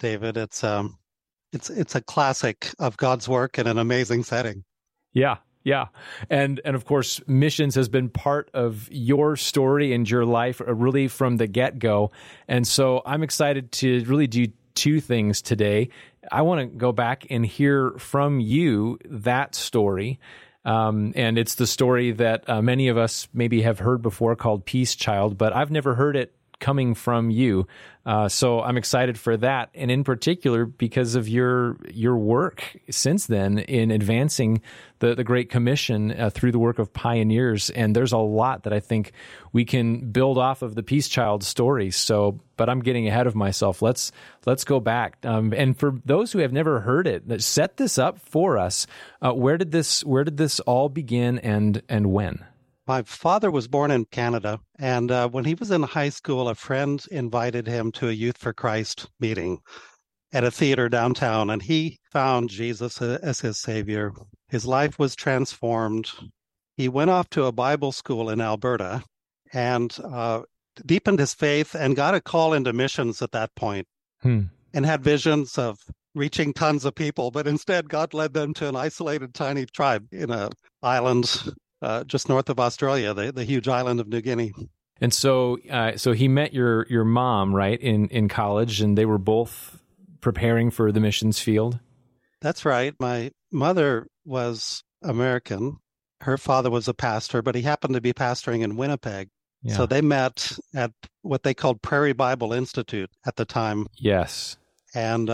David. It's a classic of God's work in an amazing setting. Yeah, yeah. And of course, missions has been part of your story and your life really from the get-go. And so I'm excited to really do two things today. I want to go back and hear from you that story. And it's the story that many of us maybe have heard before called Peace Child, but I've never heard it coming from you. So I'm excited for that. And in particular, because of your work since then in advancing the Great Commission through the work of pioneers. And there's a lot that I think we can build off of the Peace Child story. So, but I'm getting ahead of myself. Let's go back. And for those who have never heard it, set this up for us. Where did this all begin and when? My father was born in Canada, and when he was in high school, a friend invited him to a Youth for Christ meeting at a theater downtown, and he found Jesus as his Savior. His life was transformed. He went off to a Bible school in Alberta and deepened his faith and got a call into missions at that point, and had visions of reaching tons of people, but instead God led them to an isolated tiny tribe in an island just north of Australia, the huge island of New Guinea. And so he met your mom, right, in college, and they were both preparing for the missions field? That's right. My mother was American. Her father was a pastor, but he happened to be pastoring in Winnipeg. Yeah. So they met at what they called Prairie Bible Institute at the time. Yes. And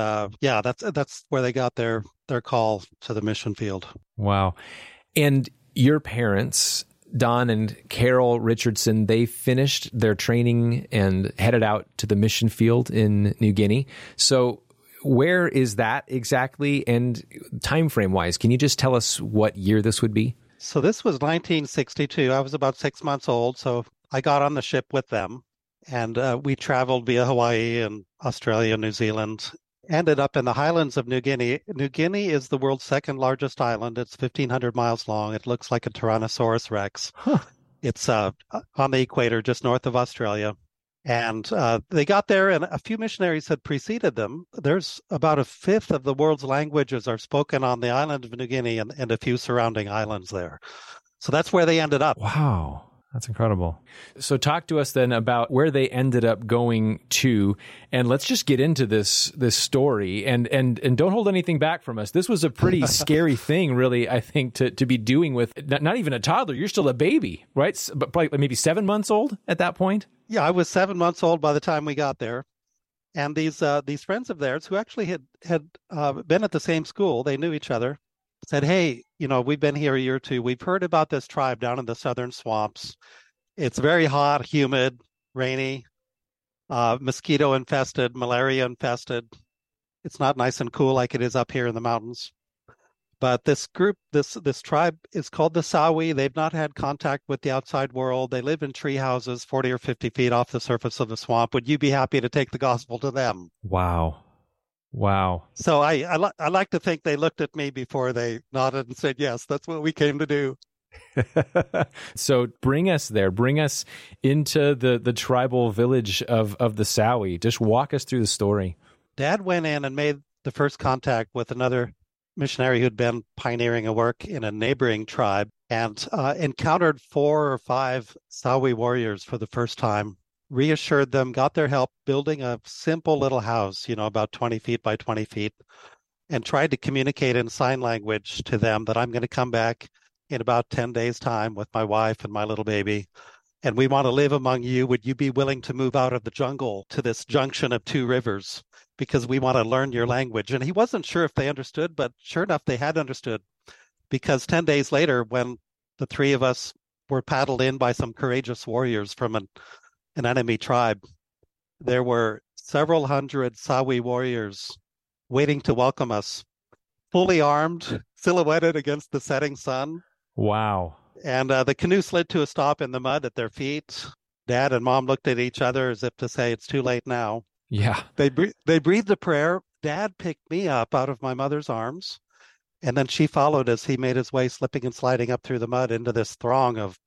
that's where they got their call to the mission field. Wow. And your parents, Don and Carol Richardson, they finished their training and headed out to the mission field in New Guinea. So where is that exactly? And time frame wise, can you just tell us what year this would be? So this was 1962. I was about 6 months old. So I got on the ship with them, and we traveled via Hawaii and Australia, New Zealand. Ended up in the highlands of New Guinea. New Guinea is the world's second largest island. It's 1,500 miles long. It looks like a Tyrannosaurus Rex. Huh. It's on the equator, just north of Australia. And they got there, and a few missionaries had preceded them. There's about a fifth of the world's languages are spoken on the island of New Guinea and a few surrounding islands there. So that's where they ended up. Wow. That's incredible. So talk to us then about where they ended up going to, and let's just get into this story and don't hold anything back from us. This was a pretty scary thing, really, I think, to be doing with not even a toddler. You're still a baby, right? But probably maybe 7 months old at that point? Yeah, I was 7 months old by the time we got there. And these friends of theirs who actually had been at the same school, they knew each other, said, hey, we've been here a year or two. We've heard about this tribe down in the southern swamps. It's very hot, humid, rainy, mosquito infested, malaria infested. It's not nice and cool like it is up here in the mountains. But this group, this tribe is called the Sawi. They've not had contact with the outside world. They live in tree houses 40 or 50 feet off the surface of the swamp. Would you be happy to take the gospel to them? Wow. So I like to think they looked at me before they nodded and said, yes, that's what we came to do. So bring us there. Bring us into the tribal village of the Sawi. Just walk us through the story. Dad went in and made the first contact with another missionary who'd been pioneering a work in a neighboring tribe and encountered 4 or 5 Sawi warriors for the first time. Reassured them, got their help building a simple little house, about 20 feet by 20 feet, and tried to communicate in sign language to them that I'm going to come back in about 10 days' time with my wife and my little baby, and we want to live among you. Would you be willing to move out of the jungle to this junction of 2 rivers? Because we want to learn your language. And he wasn't sure if they understood, but sure enough, they had understood. Because 10 days later, when the 3 of us were paddled in by some courageous warriors from an enemy tribe, there were several hundred Sawi warriors waiting to welcome us, fully armed, silhouetted against the setting sun. Wow. And the canoe slid to a stop in the mud at their feet. Dad and Mom looked at each other as if to say, it's too late now. Yeah. They breathed a prayer. Dad picked me up out of my mother's arms, and then she followed as he made his way slipping and sliding up through the mud into this throng of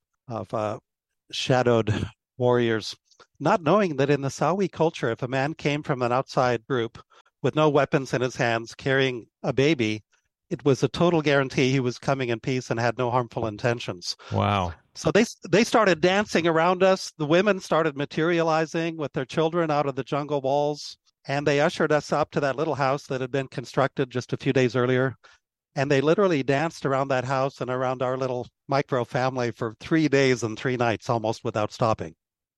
shadowed warriors, not knowing that in the Sawi culture, if a man came from an outside group with no weapons in his hands, carrying a baby, it was a total guarantee he was coming in peace and had no harmful intentions. Wow. So they started dancing around us. The women started materializing with their children out of the jungle walls, and they ushered us up to that little house that had been constructed just a few days earlier. And they literally danced around that house and around our little micro family for 3 days and 3 nights, almost without stopping.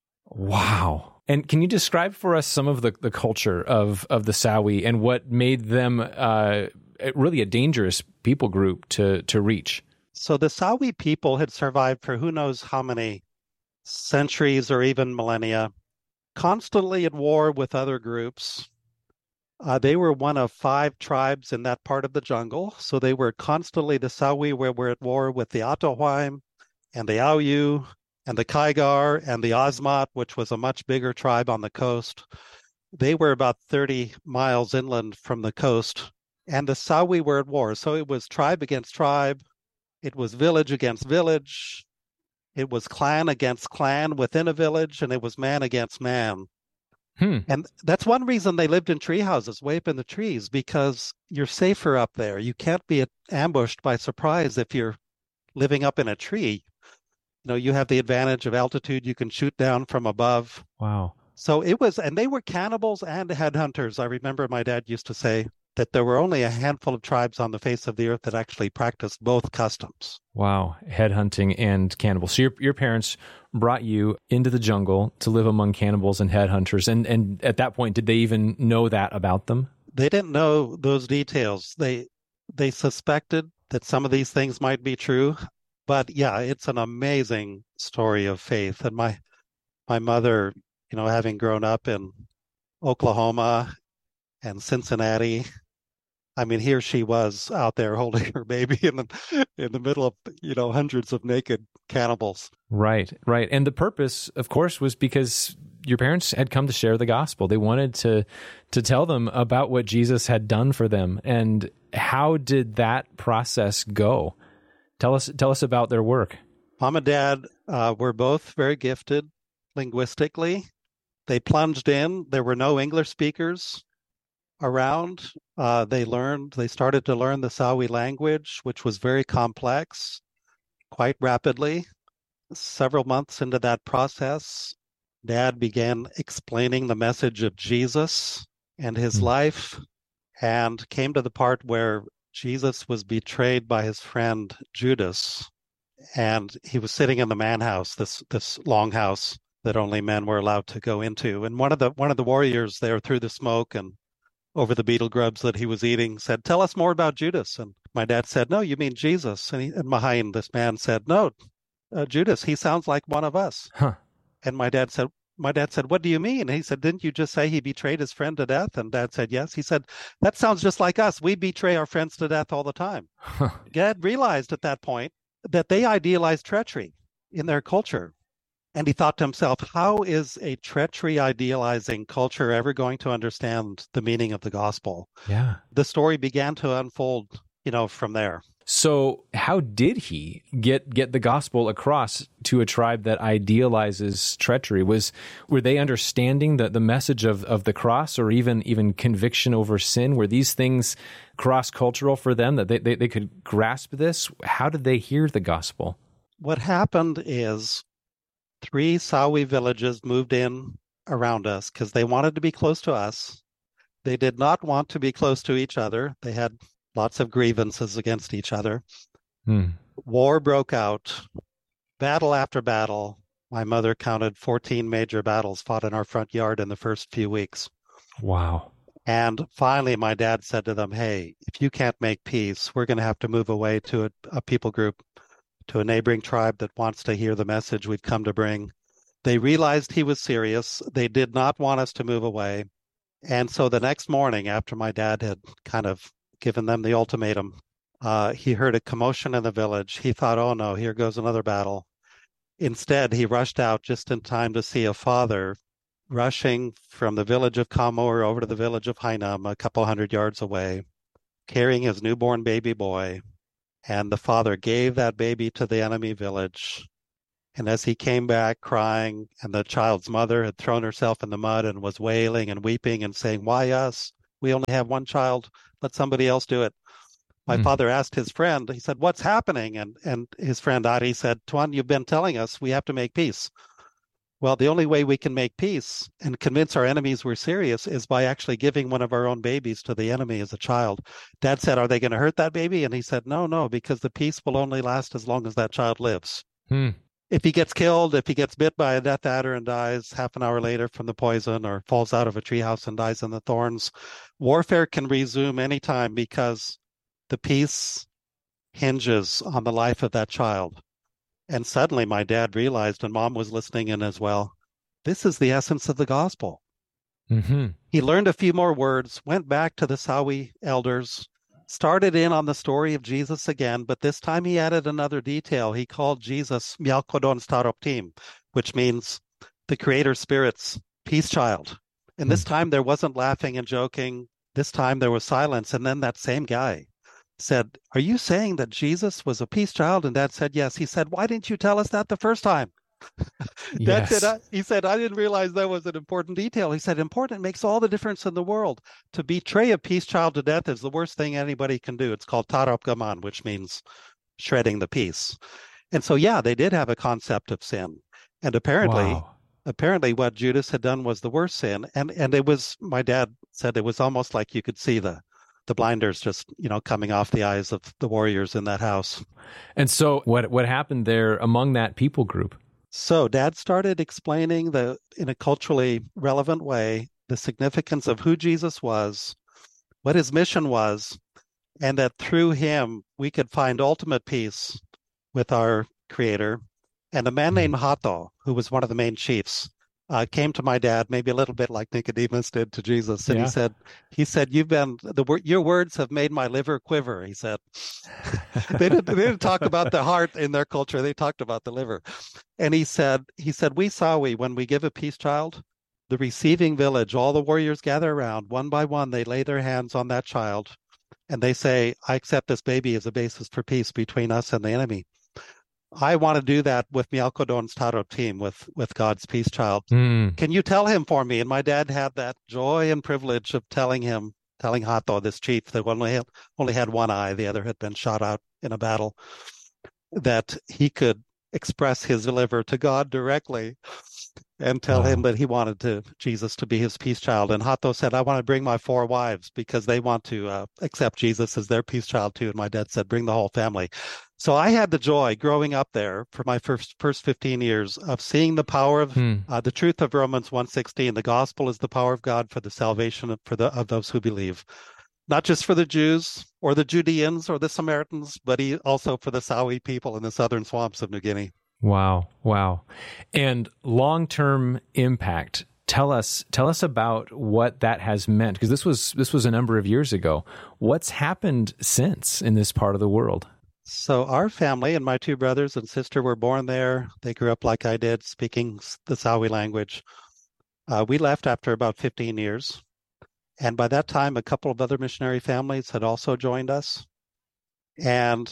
Wow. And can you describe for us some of the culture of the Sawi and what made them really a dangerous people group to reach? So the Sawi people had survived for who knows how many centuries or even millennia, constantly at war with other groups. They were one of 5 tribes in that part of the jungle. So they were constantly, the Sawi were at war with the Atohuaim and the Auyu and the Kaigar and the Osmat, which was a much bigger tribe on the coast. They were about 30 miles inland from the coast, and the Sawi were at war. So it was tribe against tribe. It was village against village. It was clan against clan within a village, and it was man against man. And that's one reason they lived in tree houses way up in the trees, because you're safer up there. You can't be ambushed by surprise if you're living up in a tree. You know, you have the advantage of altitude. You can shoot down from above. Wow. So it was, and they were cannibals and headhunters. I remember my dad used to say that there were only a handful of tribes on the face of the earth that actually practiced both customs. Wow. Headhunting and cannibals. So your parents brought you into the jungle to live among cannibals and headhunters. And at that point, did they even know that about them? They didn't know those details. They suspected that some of these things might be true. But yeah, it's an amazing story of faith. And my mother, you know, having grown up in Oklahoma and Cincinnati, I mean, here she was out there holding her baby in the middle of, you know, hundreds of naked cannibals. Right, right. And the purpose, of course, was because your parents had come to share the gospel. They wanted to tell them about what Jesus had done for them. And how did that process go? Tell us about their work. Mom and Dad were both very gifted linguistically. They plunged in. There were no English speakers around. They started to learn the Sawi language, which was very complex, quite rapidly. Several months into that process, Dad began explaining the message of Jesus and his life, and came to the part where Jesus was betrayed by his friend Judas, and he was sitting in the man house, this long house that only men were allowed to go into. And one of the warriors there, through the smoke and over the beetle grubs that he was eating, said, "Tell us more about Judas." And my dad said, "No, you mean Jesus." And behind this man said, "No, Judas, he sounds like one of us." Huh. And my dad said, "What do you mean?" And he said, "Didn't you just say he betrayed his friend to death?" And Dad said, "Yes." He said, "That sounds just like us. We betray our friends to death all the time." Huh. Dad realized at that point that they idealized treachery in their culture. And he thought to himself, how is a treachery idealizing culture ever going to understand the meaning of the gospel? Yeah. The story began to unfold, you know, from there. So how did he get the gospel across to a tribe that idealizes treachery? Were they understanding the message of the cross, or even conviction over sin? Were these things cross-cultural for them, that they could grasp this? How did they hear the gospel? What happened is 3 Sawi villages moved in around us because they wanted to be close to us. They did not want to be close to each other. They had lots of grievances against each other. War broke out, battle after battle. My mother counted 14 major battles fought in our front yard in the first few weeks. Wow. And finally, my dad said to them, "Hey, if you can't make peace, we're going to have to move away to a people group, to a neighboring tribe that wants to hear the message we've come to bring." They realized he was serious. They did not want us to move away. And so the next morning, after my dad had kind of given them the ultimatum, he heard a commotion in the village. He thought, "Oh no, here goes another battle." Instead, he rushed out just in time to see a father rushing from the village of Kamur over to the village of Hainam, a couple hundred yards away, carrying his newborn baby boy. And the father gave that baby to the enemy village. And as he came back crying, and the child's mother had thrown herself in the mud and was wailing and weeping and saying, "Why us? We only have one child. Let somebody else do it. My father asked his friend, he said, what's happening? And his friend Ari said, Tuan, you've been telling us we have to make peace. Well, the only way we can make peace and convince our enemies we're serious is by actually giving one of our own babies to the enemy as a child. Dad said, are they going to hurt that baby? And he said, no, because the peace will only last as long as that child lives. If he gets killed, if he gets bit by a death adder and dies half an hour later from the poison, or falls out of a treehouse and dies in the thorns, warfare can resume anytime because the peace hinges on the life of that child. And suddenly my dad realized, and mom was listening in as well, this is the essence of the gospel. He learned a few more words, went back to the Sawi elders, started in on the story of Jesus again, but this time he added another detail. He called Jesus Mialkodon Staroptim, which means the Creator Spirit's peace child. And this time there wasn't laughing and joking. This time there was silence. And then that same guy said, are you saying that Jesus was a peace child? And Dad said, yes. He said, why didn't you tell us that the first time? Dad said, he said, I didn't realize that was an important detail. He said, important makes all the difference in the world. To betray a peace child to death is the worst thing anybody can do. It's called tarop gaman, which means shredding the peace. And so, yeah, they did have a concept of sin. And apparently what Judas had done was the worst sin. And it was, my dad said, it was almost like you could see the blinders just, coming off the eyes of the warriors in that house. And so what happened there among that people group? So Dad started explaining in a culturally relevant way, the significance of who Jesus was, what his mission was, and that through him we could find ultimate peace with our Creator. And a man named Hato, who was one of the main chiefs, came to my dad, maybe a little bit like Nicodemus did to Jesus, and he said, your words have made my liver quiver. He said, they didn't talk about the heart in their culture; they talked about the liver. And he said, when we give a peace child, the receiving village, all the warriors gather around, one by one, they lay their hands on that child, and they say, I accept this baby as a basis for peace between us and the enemy. I want to do that with Mialkodon's Tarot team, with God's peace child. Can you tell him for me? And my dad had that joy and privilege of telling Hato, this chief that only had one eye, the other had been shot out in a battle, that he could express his liver to God directly and tell him that he wanted Jesus to be his peace child. And Hato said, I want to bring my 4 wives because they want to accept Jesus as their peace child too. And my dad said, bring the whole family. So I had the joy growing up there for my first 15 years of seeing the power of the truth of Romans 1:16. The gospel is the power of God for the salvation of those who believe, not just for the Jews or the Judeans or the Samaritans, but also for the Sawi people in the southern swamps of New Guinea. Wow. And long-term impact. Tell us about what that has meant, because this was a number of years ago. What's happened since in this part of the world? So our family and my 2 brothers and sister were born there. They grew up like I did, speaking the Sawi language. We left after about 15 years. And by that time, a couple of other missionary families had also joined us. And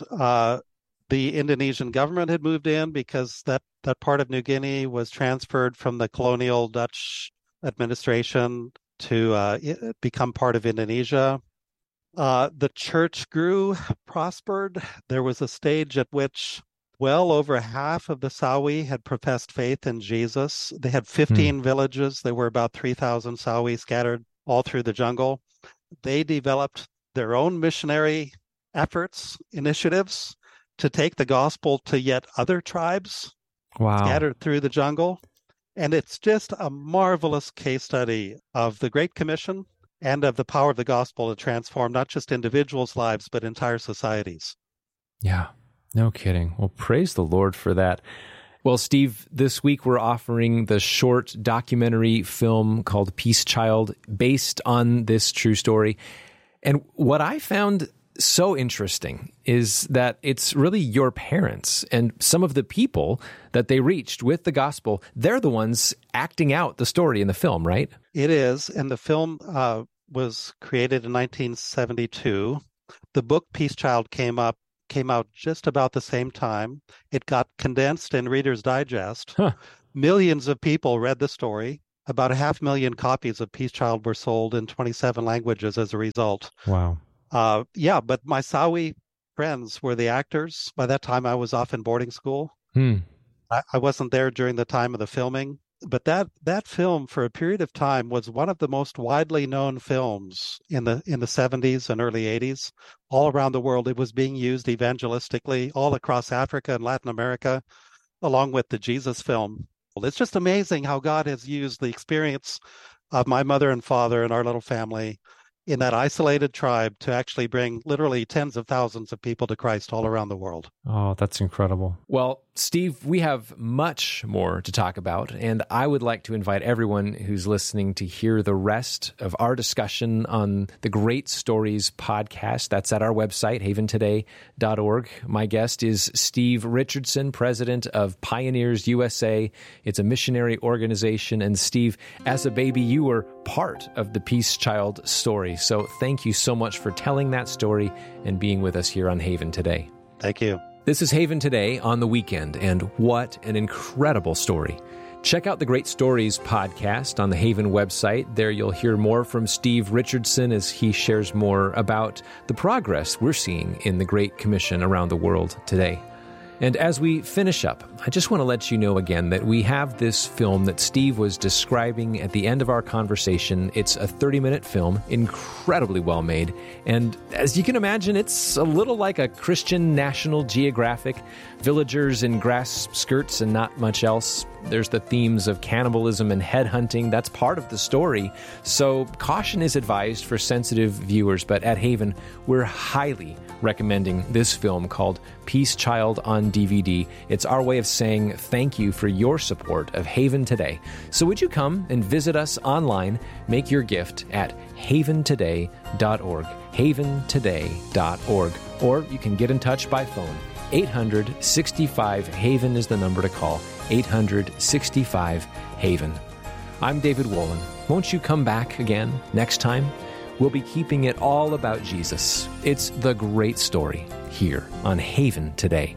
the Indonesian government had moved in because that part of New Guinea was transferred from the colonial Dutch administration to become part of Indonesia. The church grew, prospered. There was a stage at which well over half of the Sawi had professed faith in Jesus. They had 15 villages. There were about 3,000 Sawi scattered all through the jungle. They developed their own missionary initiatives to take the gospel to yet other tribes scattered through the jungle. And it's just a marvelous case study of the Great Commission and of the power of the gospel to transform not just individuals' lives, but entire societies. Yeah, no kidding. Well, praise the Lord for that. Well, Steve, this week we're offering the short documentary film called Peace Child, based on this true story. And what I found so interesting is that it's really your parents and some of the people that they reached with the gospel. They're the ones acting out the story in the film, right? It is. And the film was created in 1972. The book Peace Child came out just about the same time. It got condensed in Reader's Digest. Millions of people read the story. About 500,000 copies of Peace Child were sold in 27 languages as a result. Wow. But my Sawi friends were the actors. By that time, I was off in boarding school. I wasn't there during the time of the filming, but that film for a period of time was one of the most widely known films in the 70s and early 80s. All around the world, it was being used evangelistically all across Africa and Latin America, along with the Jesus film. It's just amazing how God has used the experience of my mother and father and our little family in that isolated tribe to actually bring literally tens of thousands of people to Christ all around the world. Oh, that's incredible. Well, Steve, we have much more to talk about, and I would like to invite everyone who's listening to hear the rest of our discussion on the Great Stories podcast. That's at our website, haventoday.org. My guest is Steve Richardson, president of Pioneers USA. It's a missionary organization, and Steve, as a baby, you were part of the Peace Child story. So thank you so much for telling that story and being with us here on Haven Today. Thank you. This is Haven Today on the weekend, and what an incredible story. Check out the Great Stories podcast on the Haven website. There you'll hear more from Steve Richardson as he shares more about the progress we're seeing in the Great Commission around the world today. And as we finish up, I just want to let you know again that we have this film that Steve was describing at the end of our conversation. It's a 30-minute film, incredibly well made. And as you can imagine, it's a little like a Christian National Geographic, villagers in grass skirts and not much else. There's the themes of cannibalism and headhunting. That's part of the story. So caution is advised for sensitive viewers, but at Haven, we're highly recommending this film called Peace Child on DVD. It's our way of saying thank you for your support of Haven Today. So would you come and visit us online, make your gift at haventoday.org, haventoday.org, or you can get in touch by phone. 800-65-HAVEN is the number to call, 800-65-HAVEN. I'm David Wolin. Won't you come back again next time? We'll be keeping it all about Jesus. It's the great story here on Haven Today.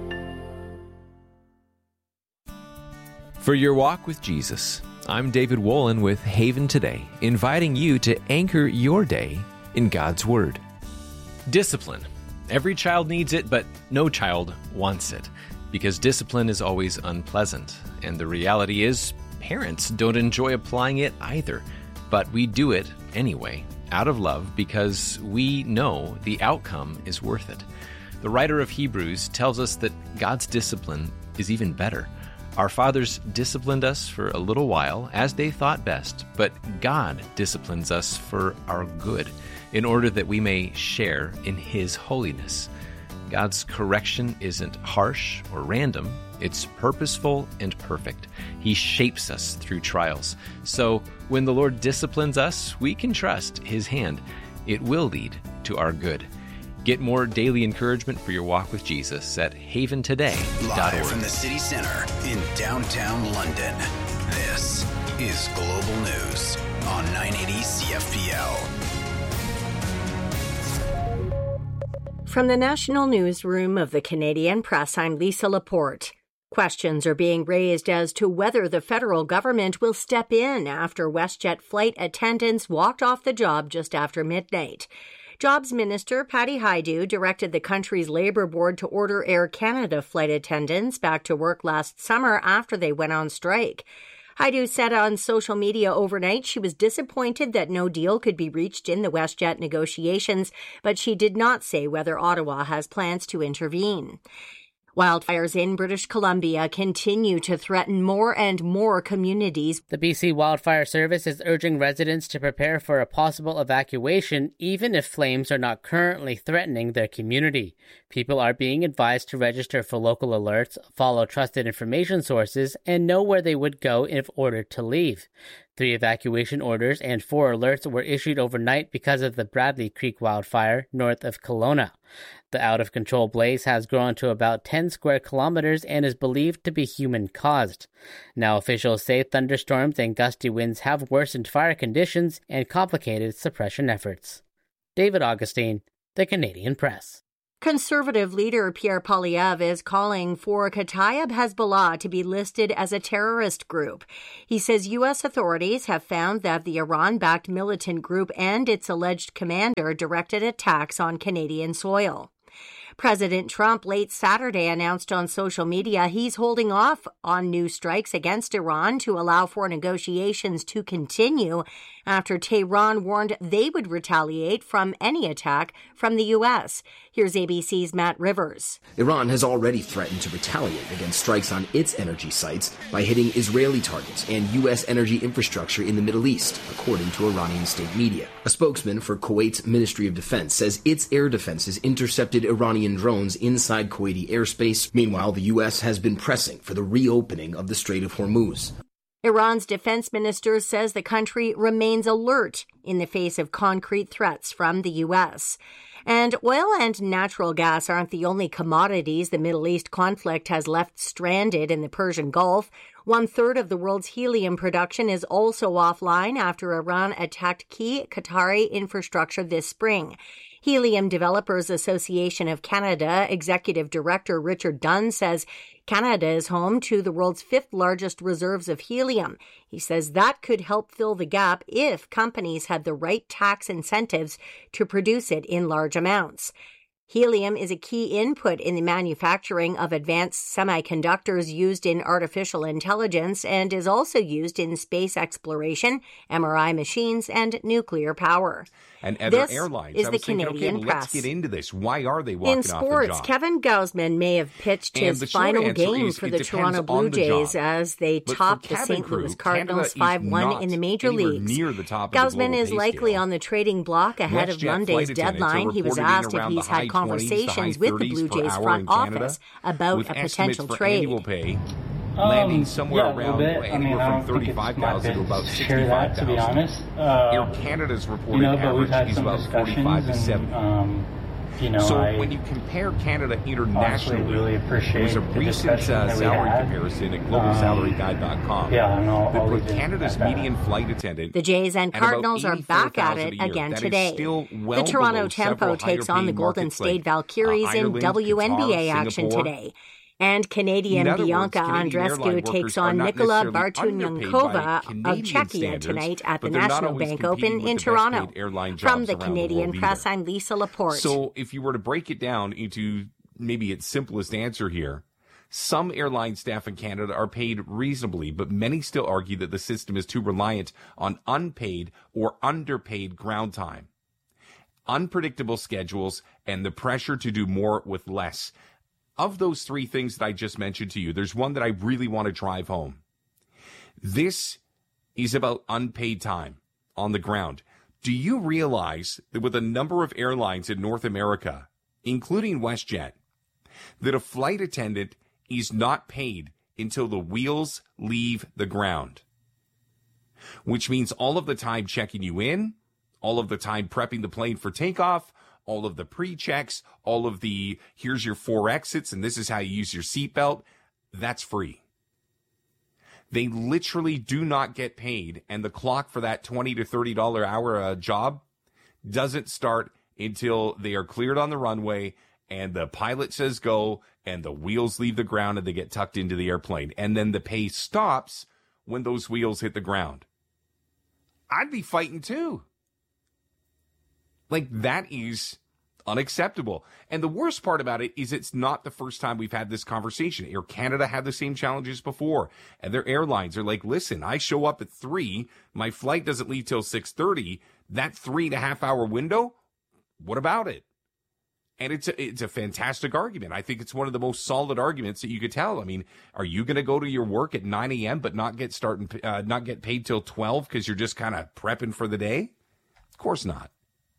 For your walk with Jesus, I'm David Wolin with Haven Today, inviting you to anchor your day in God's Word. Discipline. Every child needs it, but no child wants it, because discipline is always unpleasant. And the reality is, parents don't enjoy applying it either, but we do it anyway, out of love, because we know the outcome is worth it. The writer of Hebrews tells us that God's discipline is even better. Our fathers disciplined us for a little while as they thought best, but God disciplines us for our good, in order that we may share in His holiness. God's correction isn't harsh or random. It's purposeful and perfect. He shapes us through trials. So when the Lord disciplines us, we can trust His hand. It will lead to our good. Get more daily encouragement for your walk with Jesus at haventoday.org. Live from the city center in downtown London, this is Global News on 980 CFPL. From the National Newsroom of the Canadian Press, I'm Lisa Laporte. Questions are being raised as to whether the federal government will step in after WestJet flight attendants walked off the job just after midnight. Jobs Minister Patty Hajdu directed the country's Labour Board to order Air Canada flight attendants back to work last summer after they went on strike. Hajdu said on social media overnight she was disappointed that no deal could be reached in the WestJet negotiations, but she did not say whether Ottawa has plans to intervene. Wildfires in British Columbia continue to threaten more and more communities. The BC Wildfire Service is urging residents to prepare for a possible evacuation, even if flames are not currently threatening their community. People are being advised to register for local alerts, follow trusted information sources, and know where they would go if ordered to leave. 3 evacuation orders and 4 alerts were issued overnight because of the Bradley Creek wildfire north of Kelowna. The out-of-control blaze has grown to about 10 square kilometers and is believed to be human-caused. Now officials say thunderstorms and gusty winds have worsened fire conditions and complicated suppression efforts. David Augustine, The Canadian Press. Conservative leader Pierre Poilievre is calling for Kataib Hezbollah to be listed as a terrorist group. He says U.S. authorities have found that the Iran-backed militant group and its alleged commander directed attacks on Canadian soil. President Trump late Saturday announced on social media he's holding off on new strikes against Iran to allow for negotiations to continue after Tehran warned they would retaliate from any attack from the U.S. Here's ABC's Matt Rivers. Iran has already threatened to retaliate against strikes on its energy sites by hitting Israeli targets and U.S. energy infrastructure in the Middle East, according to Iranian state media. A spokesman for Kuwait's Ministry of Defense says its air defenses intercepted Iranian drones inside Kuwaiti airspace. Meanwhile, the U.S. has been pressing for the reopening of the Strait of Hormuz. Iran's defense minister says the country remains alert in the face of concrete threats from the U.S. And oil and natural gas aren't the only commodities the Middle East conflict has left stranded in the Persian Gulf. 1/3 of the world's helium production is also offline after Iran attacked key Qatari infrastructure this spring. Helium Developers Association of Canada Executive Director Richard Dunn says Canada is home to the world's 5th largest reserves of helium. He says that could help fill the gap if companies had the right tax incentives to produce it in large amounts. Helium is a key input in the manufacturing of advanced semiconductors used in artificial intelligence and is also used in space exploration, MRI machines, and nuclear power. And other this airlines. Is the Canadian press. Let's get into this. Why are they walking off the job? In sports, Kevin Gausman may have pitched his final game for the Toronto Blue Jays as they topped the St. Louis Cardinals 5-1 in the major leagues. Gausman is likely on the trading block ahead of Monday's deadline. He was asked if he's had conversations with the Blue Jays front office about a potential trade. Landing somewhere around anywhere from 35,000 to about 65,000. To be honest, Air Canada's reported average is about 45 to 70. So when you compare Canada internationally, really there was a recent salary comparison at globalsalaryguide.com that put Canada's median flight attendant. The Jays and Cardinals are back at it again today. The Toronto Tempo takes on the Golden State Valkyries in WNBA action today. And Canadian Bianca Andreescu takes on Nikola Bartunyakova of Czechia tonight at the National Bank Open in Toronto. From the Canadian Press, I'm Lisa Laporte. So if you were to break it down into maybe its simplest answer here, some airline staff in Canada are paid reasonably, but many still argue that the system is too reliant on unpaid or underpaid ground time, unpredictable schedules, and the pressure to do more with less. Of those three things that I just mentioned to you, there's one that I really want to drive home. This is about unpaid time on the ground. Do you realize that with a number of airlines in North America, including WestJet, that a flight attendant is not paid until the wheels leave the ground? Which means all of the time checking you in, all of the time prepping the plane for takeoff, all of the pre-checks, all of the, here's your 4 exits, and this is how you use your seatbelt, that's free. They literally do not get paid, and the clock for that $20 to $30 hour job doesn't start until they are cleared on the runway, and the pilot says go, and the wheels leave the ground, and they get tucked into the airplane. And then the pay stops when those wheels hit the ground. I'd be fighting too. Like, that is unacceptable. And the worst part about it is it's not the first time we've had this conversation. Air Canada had the same challenges before. And their airlines are like, listen, I show up at 3, my flight doesn't leave till 6:30. That 3.5 hour window, what about it? And it's a fantastic argument. I think it's one of the most solid arguments that you could tell. I mean, are you going to go to your work at 9 a.m. but not get paid till 12 because you're just kind of prepping for the day? Of course not.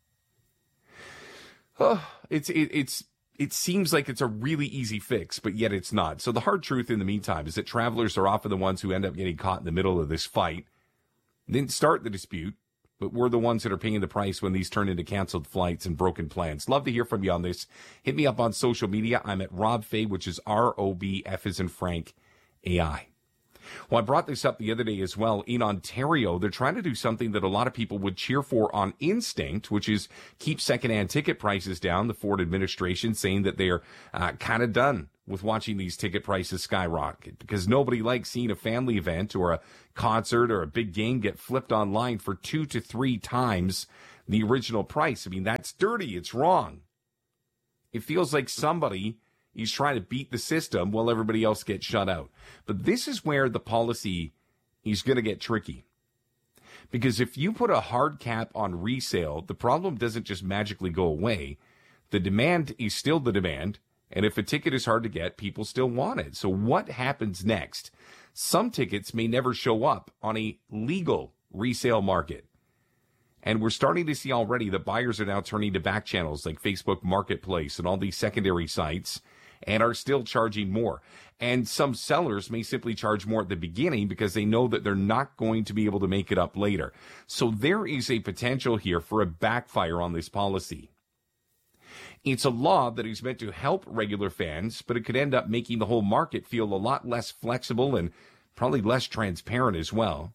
Oh, it seems like it's a really easy fix, but yet it's not. So the hard truth in the meantime is that travelers are often the ones who end up getting caught in the middle of this fight. Didn't start the dispute, but we're the ones that are paying the price when these turn into canceled flights and broken plans. Love to hear from you on this. Hit me up on social media. I'm at Rob Fay, which is ROBF as in Frank AI. Well, I brought this up the other day as well. In Ontario, they're trying to do something that a lot of people would cheer for on instinct, which is keep secondhand ticket prices down. The Ford administration saying that they're kind of done with watching these ticket prices skyrocket because nobody likes seeing a family event or a concert or a big game get flipped online for 2 to 3 times the original price. I mean, that's dirty. It's wrong. It feels like somebody is trying to beat the system while everybody else gets shut out. But this is where the policy is going to get tricky. Because if you put a hard cap on resale, the problem doesn't just magically go away. The demand is still the demand. And if a ticket is hard to get, people still want it. So what happens next? Some tickets may never show up on a legal resale market. And we're starting to see already that buyers are now turning to back channels like Facebook Marketplace and all these secondary sites and are still charging more. And some sellers may simply charge more at the beginning because they know that they're not going to be able to make it up later. So there is a potential here for a backfire on this policy. It's a law that is meant to help regular fans, but it could end up making the whole market feel a lot less flexible and probably less transparent as well.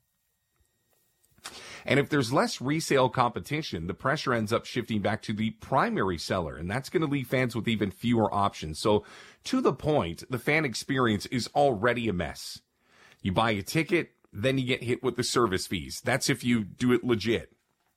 And if there's less resale competition, the pressure ends up shifting back to the primary seller, and that's going to leave fans with even fewer options. So to the point, the fan experience is already a mess. You buy a ticket, then you get hit with the service fees. That's if you do it legit.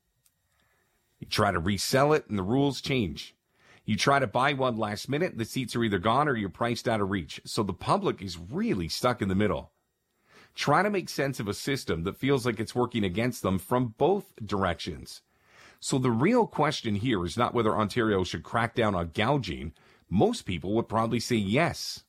You try to resell it, and the rules change. You try to buy one last minute, the seats are either gone or you're priced out of reach. So the public is really stuck in the middle. Try to make sense of a system that feels like it's working against them from both directions. So the real question here is not whether Ontario should crack down on gouging. Most people would probably say yes.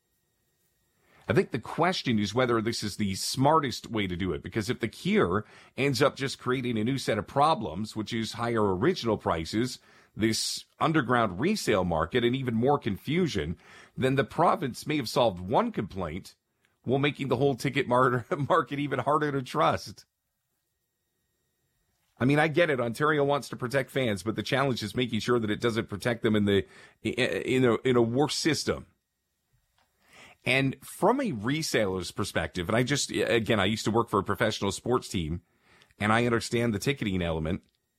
I think the question is whether this is the smartest way to do it, because if the cure ends up just creating a new set of problems, which is higher original prices, this underground resale market, and even more confusion, then the province may have solved one complaint while making the whole ticket market even harder to trust. I mean, I get it. Ontario wants to protect fans, but the challenge is making sure that it doesn't protect them in a worse system. And from a reseller's perspective, and I used to work for a professional sports team, and I understand the ticketing element.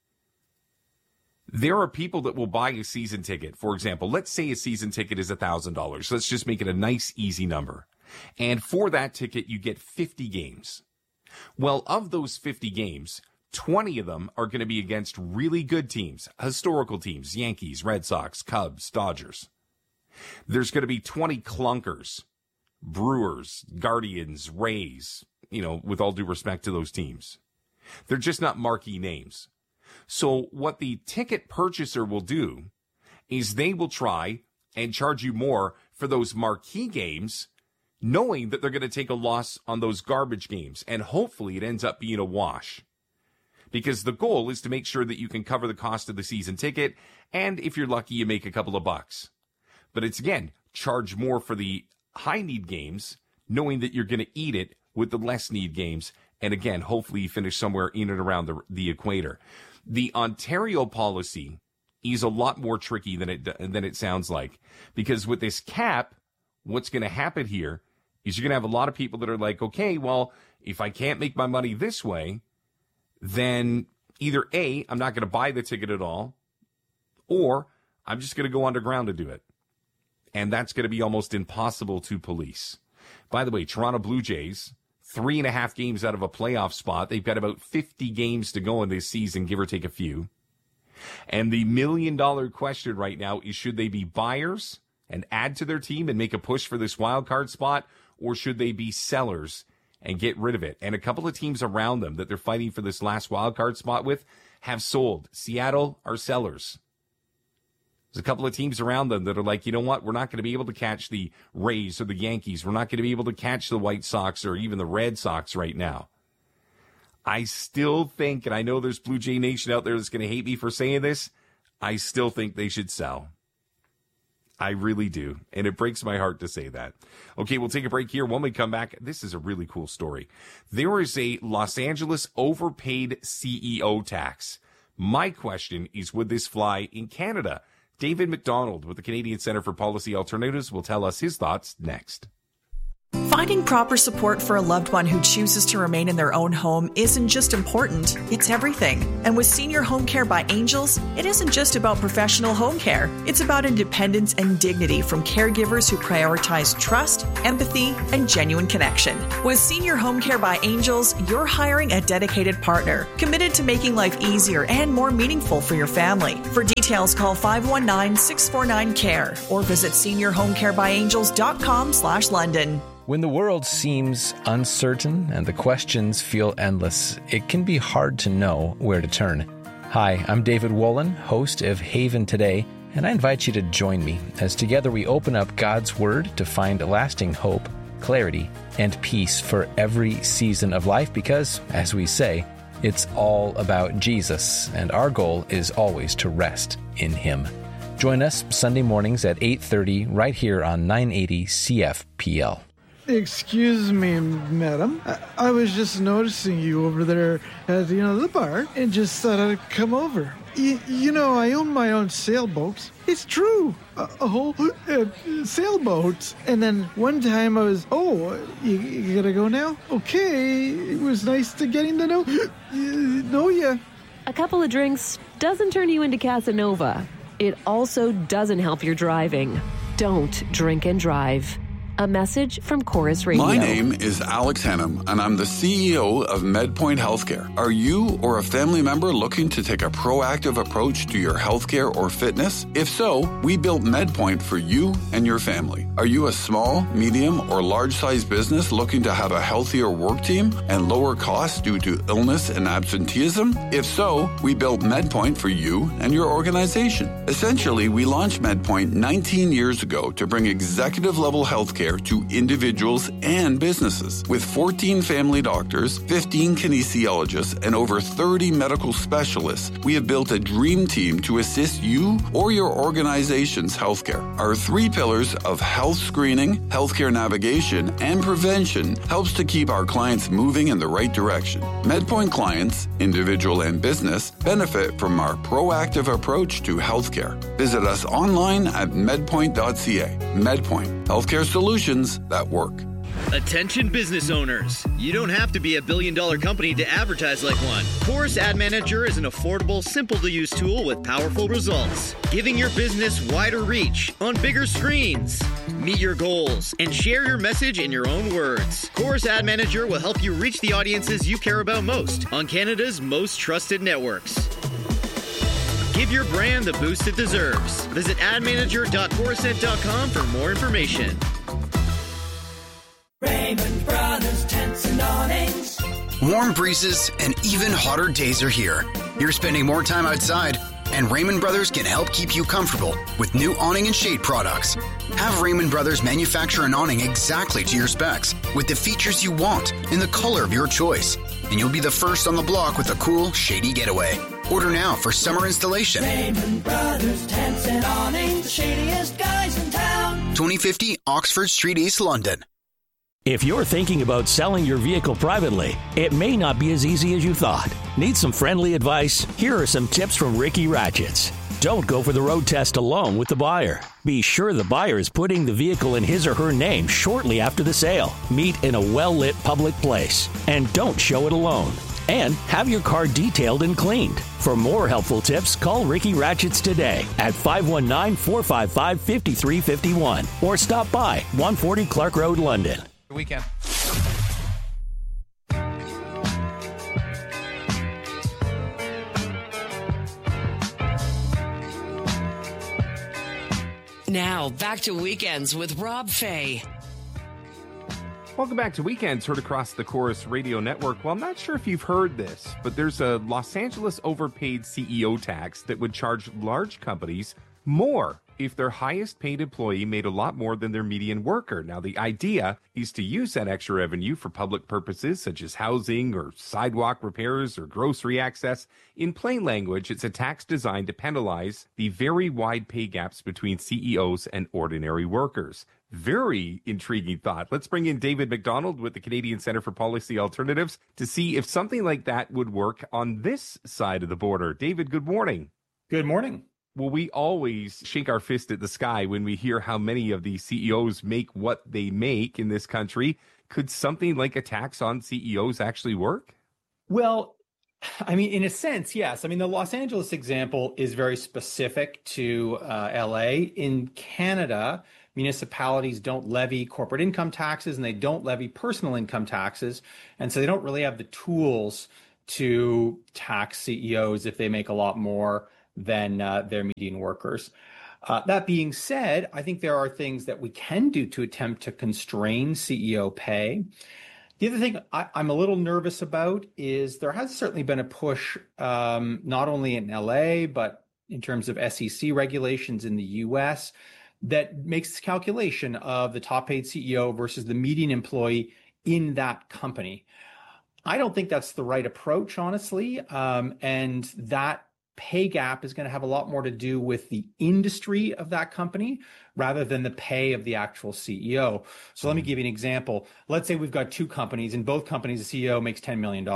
There are people that will buy a season ticket. For example, let's say a season ticket is $1,000. Let's just make it a nice, easy number. And for that ticket, you get 50 games. Well, of those 50 games, 20 of them are going to be against really good teams, historical teams, Yankees, Red Sox, Cubs, Dodgers. There's going to be 20 clunkers, Brewers, Guardians, Rays, with all due respect to those teams. They're just not marquee names. So what the ticket purchaser will do is they will try and charge you more for those marquee games, knowing that they're going to take a loss on those garbage games. And hopefully it ends up being a wash. Because the goal is to make sure that you can cover the cost of the season ticket. And if you're lucky, you make a couple of bucks. But it's, again, charge more for the high need games, knowing that you're going to eat it with the less need games. And again, hopefully you finish somewhere in and around the equator. The Ontario policy is a lot more tricky than it sounds like. Because with this cap, what's going to happen here is you're going to have a lot of people that are like, okay, well, if I can't make my money this way, then either A, I'm not going to buy the ticket at all, or I'm just going to go underground to do it. And that's going to be almost impossible to police. By the way, Toronto Blue Jays, 3.5 games out of a playoff spot. They've got about 50 games to go in this season, give or take a few. And the $1 million question right now is, should they be buyers and add to their team and make a push for this wild card spot, or should they be sellers and get rid of it? And a couple of teams around them that they're fighting for this last wild card spot with have sold. Seattle are sellers. There's a couple of teams around them that are like, you know what? We're not going to be able to catch the Rays or the Yankees. We're not going to be able to catch the White Sox or even the Red Sox right now. I still think, and I know there's Blue Jay Nation out there that's going to hate me for saying this, I still think they should sell. I really do. And it breaks my heart to say that. Okay, we'll take a break here. When we come back, this is a really cool story. There is a Los Angeles overpaid CEO tax. My question is, would this fly in Canada? David McDonald with the Canadian Centre for Policy Alternatives will tell us his thoughts next. Finding proper support for a loved one who chooses to remain in their own home isn't just important, it's everything. And with Senior Home Care by Angels, it isn't just about professional home care. It's about independence and dignity from caregivers who prioritize trust, empathy, and genuine connection. With Senior Home Care by Angels, you're hiring a dedicated partner, committed to making life easier and more meaningful for your family. For details, call 519-649-CARE or visit seniorhomecarebyangels.com/London. When the world seems uncertain and the questions feel endless, it can be hard to know where to turn. Hi, I'm David Wolin, host of Haven Today, and I invite you to join me as together we open up God's Word to find lasting hope, clarity, and peace for every season of life because, as we say, it's all about Jesus, and our goal is always to rest in Him. Join us Sunday mornings at 8:30 right here on 980 CFPL. Excuse me, madam. I was just noticing you over there at the bar and just thought I'd come over. I own my own sailboats. It's true. A whole sailboats. And then one time I was, you gotta go now? Okay. It was nice to getting to know you. A couple of drinks doesn't turn you into Casanova. It also doesn't help your driving. Don't drink and drive. A message from Chorus Radio. My name is Alex Hannum, and I'm the CEO of MedPoint Healthcare. Are you or a family member looking to take a proactive approach to your healthcare or fitness? If so, we built MedPoint for you and your family. Are you a small, medium, or large-sized business looking to have a healthier work team and lower costs due to illness and absenteeism? If so, we built MedPoint for you and your organization. Essentially, we launched MedPoint 19 years ago to bring executive-level healthcare to individuals and businesses. With 14 family doctors, 15 kinesiologists, and over 30 medical specialists, we have built a dream team to assist you or your organization's healthcare. Our 3 pillars of health screening, healthcare navigation, and prevention helps to keep our clients moving in the right direction. MedPoint clients, individual and business, benefit from our proactive approach to healthcare. Visit us online at medpoint.ca. MedPoint, healthcare solutions that work. Attention business owners. You don't have to be a billion-dollar company to advertise like one. Chorus Ad Manager is an affordable, simple-to-use tool with powerful results, giving your business wider reach on bigger screens. Meet your goals and share your message in your own words. Chorus Ad Manager will help you reach the audiences you care about most on Canada's most trusted networks. Give your brand the boost it deserves. Visit admanager.chorusnet.com for more information. Raymond Brothers Tents and Awnings. Warm breezes and even hotter days are here. You're spending more time outside, and Raymond Brothers can help keep you comfortable with new awning and shade products. Have Raymond Brothers manufacture an awning exactly to your specs, with the features you want in the color of your choice. And you'll be the first on the block with a cool, shady getaway. Order now for summer installation. Raymond Brothers Tents and Awnings, the shadiest guys in town. 2050 Oxford Street, East London. If you're thinking about selling your vehicle privately, it may not be as easy as you thought. Need some friendly advice? Here are some tips from Ricky Ratchets. Don't go for the road test alone with the buyer. Be sure the buyer is putting the vehicle in his or her name shortly after the sale. Meet in a well-lit public place. And don't show it alone. And have your car detailed and cleaned. For more helpful tips, call Ricky Ratchets today at 519-455-5351 or stop by 140 Clark Road, London. Weekend. Now, back to Weekends with Rob Fay. Welcome back to Weekends, heard across the Chorus Radio Network. Well, I'm not sure if you've heard this, but there's a Los Angeles overpaid CEO tax that would charge large companies more if their highest paid employee made a lot more than their median worker. Now, the idea is to use that extra revenue for public purposes such as housing or sidewalk repairs or grocery access. In plain language, it's a tax designed to penalize the very wide pay gaps between CEOs and ordinary workers. Very intriguing thought. Let's bring in David McDonald with the Canadian Centre for Policy Alternatives to see if something like that would work on this side of the border. David, good morning. Good morning. Well, we always shake our fist at the sky when we hear how many of these CEOs make what they make in this country. Could something like a tax on CEOs actually work? Well, I mean, in a sense, yes. I mean, the Los Angeles example is very specific to LA. In Canada, municipalities don't levy corporate income taxes and they don't levy personal income taxes. And so they don't really have the tools to tax CEOs if they make a lot more than their median workers. That being said, I think there are things that we can do to attempt to constrain CEO pay. The other thing I'm a little nervous about is there has certainly been a push, not only in LA, but in terms of SEC regulations in the US, that makes this calculation of the top paid CEO versus the median employee in that company. I don't think that's the right approach, honestly. And that pay gap is going to have a lot more to do with the industry of that company rather than the pay of the actual CEO. So let me give you an example. Let's say we've got two companies. In both companies, the CEO makes $10 million.